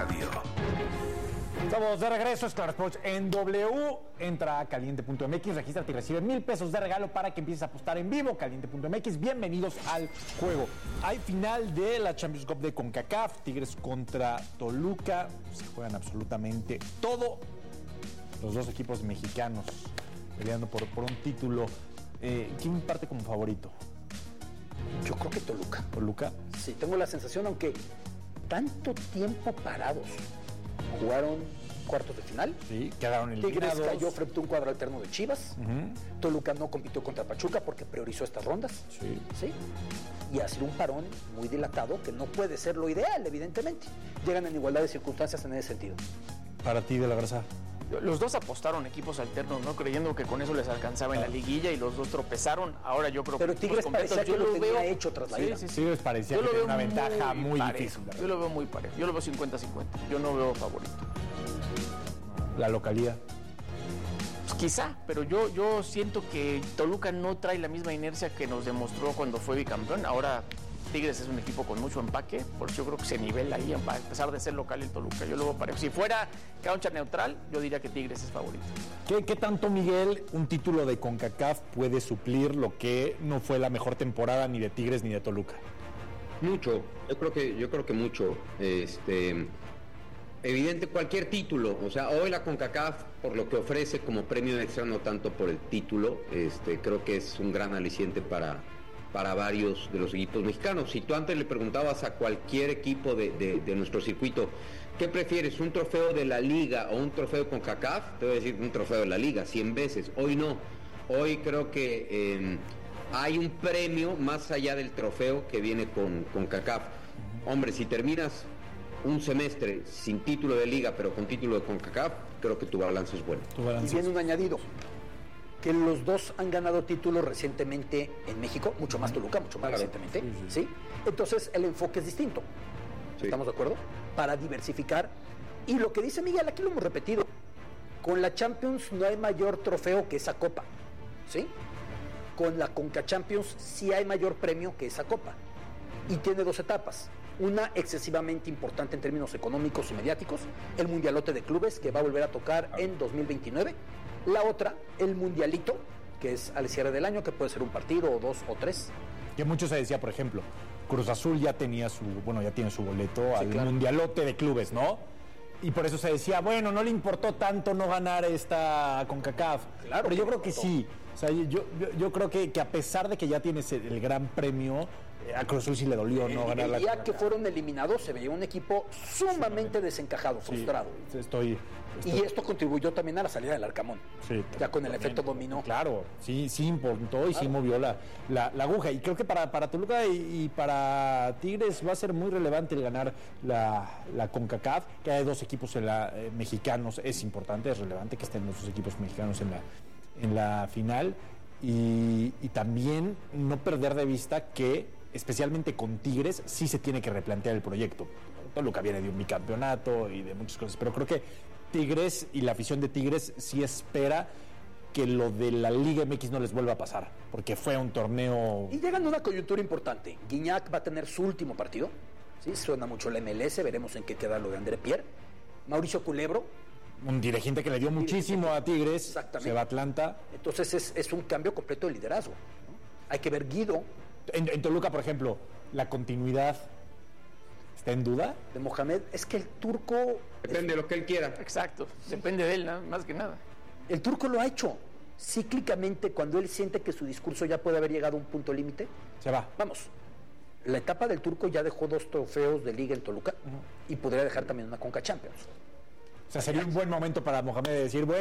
Radio. Estamos de regreso, es Claro Sports en W. Entra a caliente.mx, regístrate y recibe $1,000 de regalo para que empieces a apostar en vivo. Caliente.mx, bienvenidos al juego. Hay final de la Champions Cup de CONCACAF, Tigres contra Toluca. Se juegan absolutamente todo. Los dos equipos mexicanos peleando por un título. ¿Quién parte como favorito? Yo creo que Toluca. ¿Toluca? Sí, tengo la sensación, aunque tanto tiempo parados, jugaron cuartos de final. Sí, quedaron eliminados. Tigres cayó frente a un cuadro alterno de Chivas. Toluca no compitió contra Pachuca porque priorizó estas rondas. Sí. Y ha sido un parón muy dilatado que no puede ser lo ideal, evidentemente. Llegan en igualdad de circunstancias en ese sentido. Para ti, De la Garza. Los dos apostaron equipos alternos, ¿no? Creyendo que con eso les alcanzaba en la liguilla y los dos tropezaron. Ahora yo creo pero que... Tigres parecía que lo tenía hecho tras la ida. Sí. Tigres parecía que tenía una ventaja muy difícil. Yo lo veo muy parejo. Yo lo veo 50-50. Yo no veo favorito. La localidad. Pues quizá, pero yo siento que Toluca no trae la misma inercia que nos demostró cuando fue bicampeón. Ahora Tigres es un equipo con mucho empaque, por eso yo creo que se nivela ahí, a pesar de ser local el Toluca. Yo lo veo parejo. Si fuera cancha neutral, yo diría que Tigres es favorito. ¿Qué tanto, Miguel, un título de CONCACAF puede suplir lo que no fue la mejor temporada ni de Tigres ni de Toluca? Mucho, yo creo que mucho. Evidente cualquier título, o sea, hoy la CONCACAF por lo que ofrece como premio extra, no tanto por el título, creo que es un gran aliciente para varios de los equipos mexicanos. Si tú antes le preguntabas a cualquier equipo de nuestro circuito, ¿qué prefieres, un trofeo de la Liga o un trofeo con CONCACAF? Te voy a decir un trofeo de la Liga, 100 veces. Hoy no. Hoy creo que hay un premio más allá del trofeo que viene con CONCACAF. Hombre, si terminas un semestre sin título de Liga, pero con título de CONCACAF, creo que tu balance es bueno. Y viene un añadido, que los dos han ganado títulos recientemente en México, mucho más Toluca, mucho más recientemente, ¿sí? Entonces el enfoque es distinto, ¿estamos de acuerdo? Para diversificar, y lo que dice Miguel, aquí lo hemos repetido, con la Champions no hay mayor trofeo que esa copa, ¿sí? Con la Conca Champions sí hay mayor premio que esa copa, y tiene dos etapas. Una excesivamente importante en términos económicos y mediáticos, el Mundialote de Clubes, que va a volver a tocar en 2029. La otra, el Mundialito, que es al cierre del año, que puede ser un partido, o dos, o tres. Que mucho se decía, por ejemplo, Cruz Azul ya tiene su boleto al Mundialote de Clubes, ¿no? Y por eso se decía, bueno, no le importó tanto no ganar esta CONCACAF. Claro, pero yo creo que sí. O sea, yo creo que a pesar de que ya tienes el gran premio, a Cruz Azul sí le dolió no ganar la CONCACAF. El día que fueron eliminados se veía un equipo sumamente desencajado, frustrado. Y esto contribuyó también a la salida del Arcamón. Sí, ya con el efecto dominó. Claro, sí importó y sí movió la aguja. Y creo que para Toluca y para Tigres va a ser muy relevante el ganar la CONCACAF, que hay dos equipos mexicanos. Es importante, es relevante que estén los dos equipos mexicanos en la final. Y también no perder de vista que especialmente con Tigres sí se tiene que replantear el proyecto. Toluca viene de un bicampeonato y de muchas cosas, pero creo que Tigres y la afición de Tigres sí espera que lo de la Liga MX no les vuelva a pasar, porque fue un torneo... Y llegan a una coyuntura importante. Guiñac va a tener su último partido, ¿sí? Suena mucho la MLS, veremos en qué queda lo de André Pierre. Mauricio Culebro, un dirigente que le dio muchísimo a Tigres, se va a Atlanta. Entonces es un cambio completo de liderazgo, ¿no? Hay que ver Guido. En Toluca, por ejemplo, la continuidad está en duda. De Mohamed, es que el turco... Depende de lo que él quiera. Exacto, depende de él, más que nada. El turco lo ha hecho. Cíclicamente, cuando él siente que su discurso ya puede haber llegado a un punto límite, se va. Vamos, la etapa del turco ya dejó 2 trofeos de Liga en Toluca y podría dejar también una Conca Champions. O sea, sería un buen momento para Mohamed de decir, bueno,